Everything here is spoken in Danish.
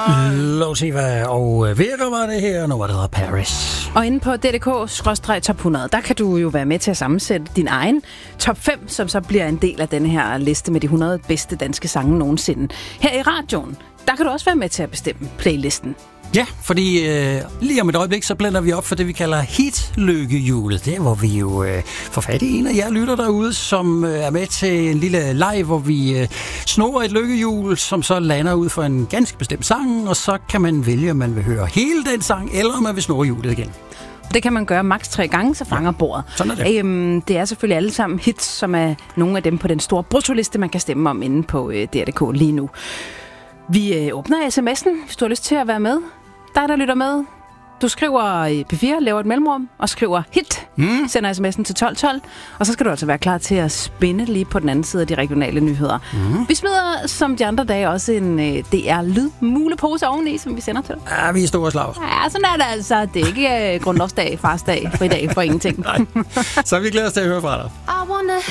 Losiva og Virker var det her, nu var det hedder Paris. Og inde på DDK/Top 100, der kan du jo være med til at sammensætte din egen top 5, som så bliver en del af den her liste med de 100 bedste danske sange nogensinde. Her i radioen, der kan du også være med til at bestemme playlisten. Ja, fordi lige om et øjeblik, så blænder vi op for det, vi kalder hit-lykkehjulet. Det er, hvor vi jo får fat i en af jer lytter derude, som er med til en lille leg, hvor vi snor et lykkehjul, som så lander ud for en ganske bestemt sang, og så kan man vælge, om man vil høre hele den sang, eller om man vil snurre hjulet igen. Det kan man gøre maks 3 gange, så fanger bordet. Sådan er det. Det er selvfølgelig alle sammen hits, som er nogle af dem på den store bruttoliste, man kan stemme om inde på DRDK lige nu. Vi åbner sms'en, hvis du har lyst til at være med. Dig, der lytter med, du skriver P4, laver et mellemrum og skriver hit, sender sms'en til 1212, og så skal du altså være klar til at spinde lige på den anden side af de regionale nyheder. Vi smider som de andre dage også en DR-lydmulepose oveni, som vi sender til dig. Ja, vi er store slag. Ja, sådan er det altså. Det er ikke grundlovsdag, farsdag, fridag for ingenting. Nej. Så vi glæder os til at høre fra dig. I wanna